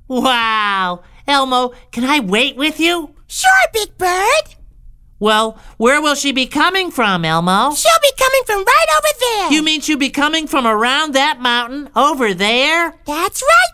Wow. Elmo, can I wait with you? Sure, Big Bird. Well, where will she be coming from, Elmo? She'll be coming from right over there. You mean she'll be coming from around that mountain over there? That's right,